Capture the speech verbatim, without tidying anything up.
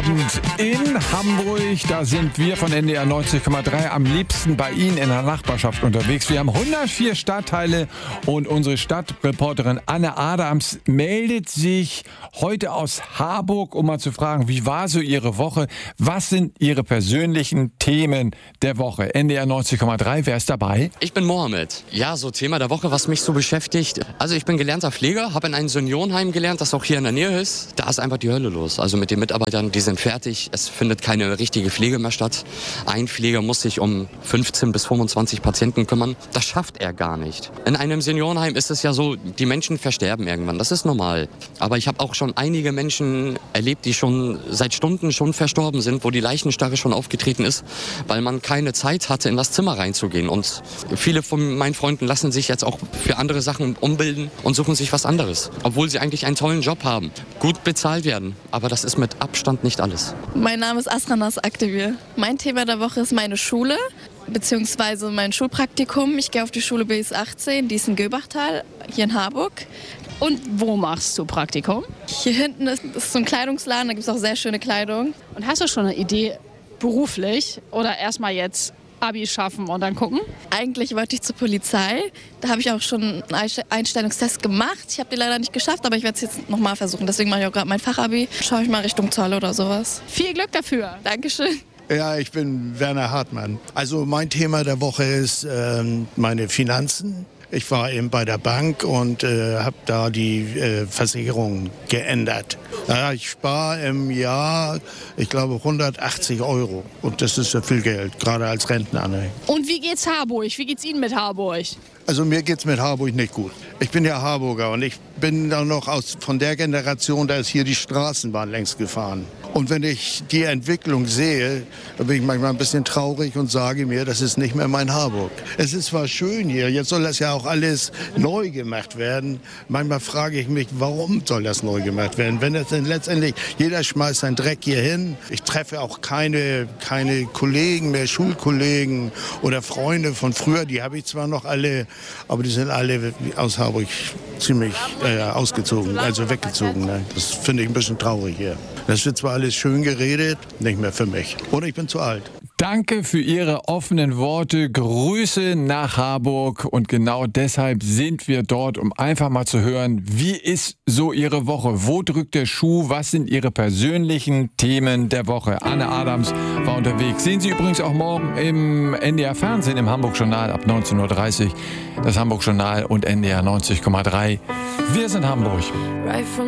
Abend in Hamburg. Da sind wir von N D R neunzig Komma drei am liebsten bei Ihnen in der Nachbarschaft unterwegs. Wir haben hundertvier Stadtteile und unsere Stadtreporterin Anne Adams meldet sich heute aus Harburg, um mal zu fragen, wie war so Ihre Woche? Was sind Ihre persönlichen Themen der Woche? N D R neunzig Komma drei, wer ist dabei? Ich bin Mohammed. Ja, so Thema der Woche, was mich so beschäftigt. Also ich bin gelernter Pfleger, habe in einem Seniorenheim gelernt, das auch hier in der Nähe ist. Da ist einfach die Hölle los. Also mit den Mitarbeitern, die sind fertig. Es findet keine richtige Pflege mehr statt. Ein Pfleger muss sich um fünfzehn bis fünfundzwanzig Patienten kümmern. Das schafft er gar nicht. In einem Seniorenheim ist es ja so, die Menschen versterben irgendwann. Das ist normal. Aber ich habe auch schon einige Menschen erlebt, die schon seit Stunden schon verstorben sind, wo die Leichenstarre schon aufgetreten ist, weil man keine Zeit hatte, in das Zimmer reinzugehen. Und viele von meinen Freunden lassen sich jetzt auch für andere Sachen umbilden und suchen sich was anderes. Obwohl sie eigentlich einen tollen Job haben, gut bezahlt werden. Aber das ist mit Abstand nicht alles. Mein Name ist Asranas Aktivir. Mein Thema der Woche ist meine Schule, beziehungsweise mein Schulpraktikum. Ich gehe auf die Schule B S achtzehn, die ist in Göbachtal, hier in Harburg. Und wo machst du Praktikum? Hier hinten ist, ist so ein Kleidungsladen, da gibt es auch sehr schöne Kleidung. Und hast du schon eine Idee beruflich oder erstmal jetzt Abi schaffen und dann gucken? Eigentlich wollte ich zur Polizei. Da habe ich auch schon einen Einstellungstest gemacht. Ich habe den leider nicht geschafft, aber ich werde es jetzt nochmal versuchen. Deswegen mache ich auch gerade mein Fachabi. Schaue ich mal Richtung Zoll oder sowas. Viel Glück dafür. Dankeschön. Ja, ich bin Werner Hartmann. Also mein Thema der Woche ist ähm, meine Finanzen. Ich war eben bei der Bank und äh, habe da die äh, Versicherung geändert. Ja, ich spare im Jahr, ich glaube, hundertachtzig Euro. Und das ist ja viel Geld, gerade als Rentner. Ne? Und wie geht's Harburg? Wie geht's Ihnen mit Harburg? Also mir geht's mit Harburg nicht gut. Ich bin ja Harburger und ich bin dann noch aus, von der Generation, da ist hier die Straßenbahn längst gefahren. Und wenn ich die Entwicklung sehe, dann bin ich manchmal ein bisschen traurig und sage mir, das ist nicht mehr mein Harburg. Es ist zwar schön hier, jetzt soll das ja auch alles neu gemacht werden. Manchmal frage ich mich, warum soll das neu gemacht werden? Wenn es denn letztendlich, jeder schmeißt seinen Dreck hier hin. Ich treffe auch keine, keine Kollegen mehr, Schulkollegen oder Freunde von früher, die habe ich zwar noch alle, aber die sind alle aus Harburg ziemlich äh, ausgezogen, also weggezogen. Ne? Das finde ich ein bisschen traurig hier. Das wird zwar alles schön geredet, nicht mehr für mich. Oder ich bin zu alt. Danke für Ihre offenen Worte. Grüße nach Harburg. Und genau deshalb sind wir dort, um einfach mal zu hören, wie ist so Ihre Woche? Wo drückt der Schuh? Was sind Ihre persönlichen Themen der Woche? Anne Adams war unterwegs. Sehen Sie übrigens auch morgen im N D R Fernsehen, im Hamburg Journal ab neunzehn Uhr dreißig. Das Hamburg Journal und N D R neunzig Komma drei. Wir sind Hamburg.